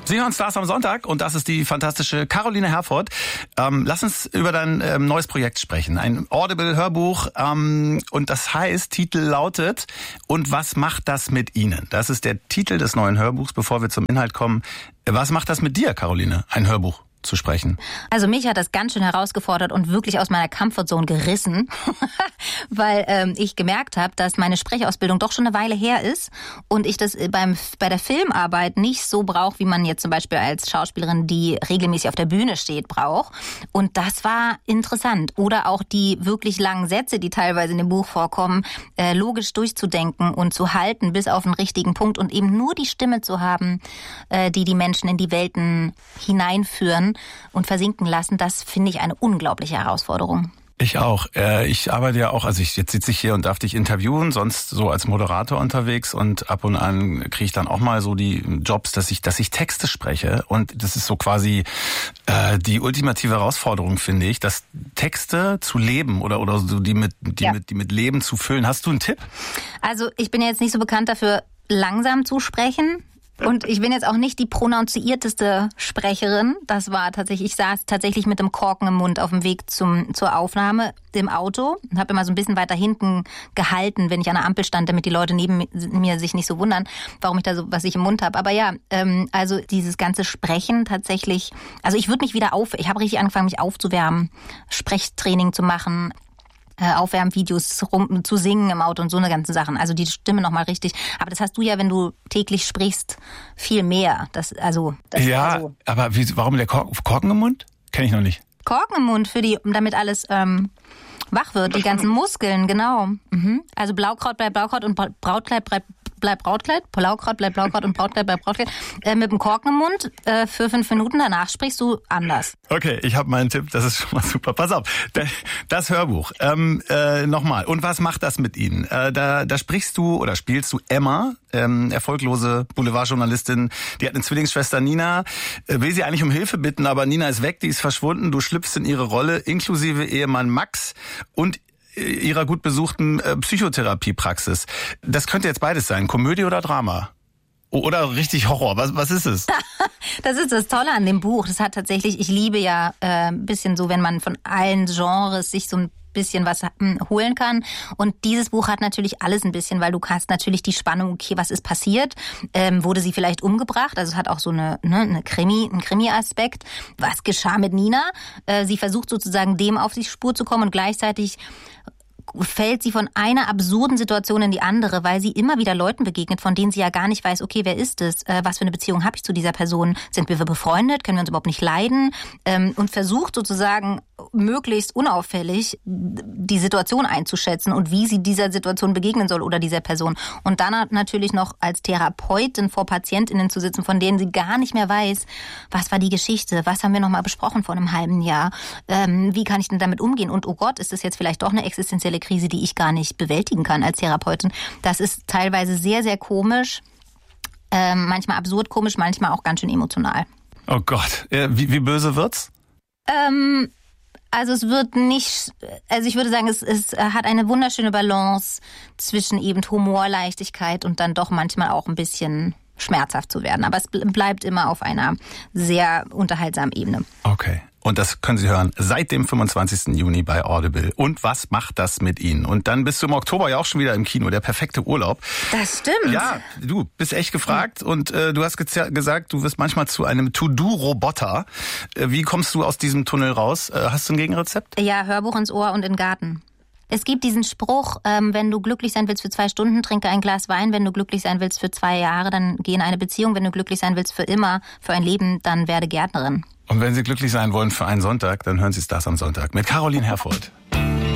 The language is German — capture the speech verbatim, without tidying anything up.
Sie hören Stars am Sonntag und das ist die fantastische Caroline Herfurth. Ähm, lass uns über dein ähm, neues Projekt sprechen. Ein Audible-Hörbuch ähm, und das heißt, Titel lautet "Und was macht das mit Ihnen?" Das ist der Titel des neuen Hörbuchs. Bevor wir zum Inhalt kommen, was macht das mit dir, Caroline, ein Hörbuch zu sprechen? Also mich hat das ganz schön herausgefordert und wirklich aus meiner Comfortzone gerissen, weil ähm, ich gemerkt habe, dass meine Sprechausbildung doch schon eine Weile her ist und ich das beim bei der Filmarbeit nicht so brauche, wie man jetzt zum Beispiel als Schauspielerin, die regelmäßig auf der Bühne steht, braucht. Und das war interessant. Oder auch die wirklich langen Sätze, die teilweise in dem Buch vorkommen, äh, logisch durchzudenken und zu halten bis auf den richtigen Punkt und eben nur die Stimme zu haben, äh, die die Menschen in die Welten hineinführen und versinken lassen, das finde ich eine unglaubliche Herausforderung. Ich auch. Ich arbeite ja auch, also ich, jetzt sitze ich hier und darf dich interviewen, sonst so als Moderator unterwegs und ab und an kriege ich dann auch mal so die Jobs, dass ich, dass ich Texte spreche und das ist so quasi äh, die ultimative Herausforderung, finde ich, dass Texte zu leben oder oder so die mit die ja. mit die mit Leben zu füllen. Hast du einen Tipp? Also ich bin jetzt nicht so bekannt dafür, langsam zu sprechen. Und ich bin jetzt auch nicht die prononzierteste Sprecherin. Das war tatsächlich, ich saß tatsächlich mit dem Korken im Mund auf dem Weg zum zur Aufnahme im Auto und habe immer so ein bisschen weiter hinten gehalten, wenn ich an der Ampel stand, damit die Leute neben mir sich nicht so wundern, warum ich da so was ich im Mund habe. Aber ja, ähm, also dieses ganze Sprechen tatsächlich, also ich würde mich wieder auf, ich habe richtig angefangen, mich aufzuwärmen, Sprechtraining zu machen. Aufwärmvideos rum, zu singen im Auto und so eine ganzen Sachen. Also die Stimme nochmal richtig. Aber das hast du ja, wenn du täglich sprichst, viel mehr. Das, also, das ja, also aber wie, warum der Korken, Korken im Mund? Kenn ich noch nicht. Korken im Mund, für die, damit alles ähm, wach wird, die ganzen Muskeln, genau. Mhm. Also Blaukraut bleibt Blaukraut und Brautkleid bleibt bleibt Brautkleid, Blaukraut bleibt Blaukraut und Brautkleid bleibt Brautkleid. Äh, mit dem Korken im Mund äh, für fünf Minuten, danach sprichst du anders. Okay, ich habe meinen Tipp, das ist schon mal super. Pass auf, das Hörbuch, ähm, äh, nochmal. Und was macht das mit Ihnen? Äh, da, da sprichst du oder spielst du Emma, ähm, erfolglose Boulevardjournalistin, die hat eine Zwillingsschwester Nina, äh, will sie eigentlich um Hilfe bitten, aber Nina ist weg, die ist verschwunden, du schlüpfst in ihre Rolle, inklusive Ehemann Max und ihrer gut besuchten äh, Psychotherapiepraxis. Das könnte jetzt beides sein, Komödie oder Drama. Oder richtig Horror. Was, was ist es? Das ist das Tolle an dem Buch. Das hat tatsächlich, ich liebe ja äh, ein bisschen so, wenn man von allen Genres sich so ein bisschen was holen kann. Und dieses Buch hat natürlich alles ein bisschen, weil du hast natürlich die Spannung, okay, was ist passiert? Ähm, wurde sie vielleicht umgebracht? Also es hat auch so eine, ne, eine Krimi, einen Krimi-Aspekt. Was geschah mit Nina? Äh, sie versucht sozusagen dem auf die Spur zu kommen und gleichzeitig fällt sie von einer absurden Situation in die andere, weil sie immer wieder Leuten begegnet, von denen sie ja gar nicht weiß, okay, wer ist es? Äh, was für eine Beziehung habe ich zu dieser Person? Sind wir befreundet? Können wir uns überhaupt nicht leiden? Ähm, und versucht sozusagen möglichst unauffällig die Situation einzuschätzen und wie sie dieser Situation begegnen soll oder dieser Person. Und dann natürlich noch als Therapeutin vor PatientInnen zu sitzen, von denen sie gar nicht mehr weiß, was war die Geschichte? Was haben wir nochmal besprochen vor einem halben Jahr? Ähm, wie kann ich denn damit umgehen? Und oh Gott, ist das jetzt vielleicht doch eine existenzielle Krise, die ich gar nicht bewältigen kann als Therapeutin. Das ist teilweise sehr, sehr komisch, ähm, manchmal absurd komisch, manchmal auch ganz schön emotional. Oh Gott, wie, wie böse wird's? Ähm, also es wird nicht, also ich würde sagen, es, es hat eine wunderschöne Balance zwischen eben Humor, Leichtigkeit und dann doch manchmal auch ein bisschen schmerzhaft zu werden. Aber es bleibt immer auf einer sehr unterhaltsamen Ebene. Okay. Und das können Sie hören seit dem fünfundzwanzigsten Juni bei Audible. Und was macht das mit Ihnen? Und dann bist du im Oktober ja auch schon wieder im Kino, der perfekte Urlaub. Das stimmt. Ja, du bist echt gefragt und äh, du hast ge- gesagt, du wirst manchmal zu einem To-Do-Roboter. Äh, wie kommst du aus diesem Tunnel raus? Äh, hast du ein Gegenrezept? Ja, Hörbuch ins Ohr und in den Garten. Es gibt diesen Spruch, ähm, wenn du glücklich sein willst für zwei Stunden, trinke ein Glas Wein. Wenn du glücklich sein willst für zwei Jahre, dann geh in eine Beziehung. Wenn du glücklich sein willst für immer, für ein Leben, dann werde Gärtnerin. Und wenn Sie glücklich sein wollen für einen Sonntag, dann hören Sie Stars am Sonntag mit Caroline Herfurth.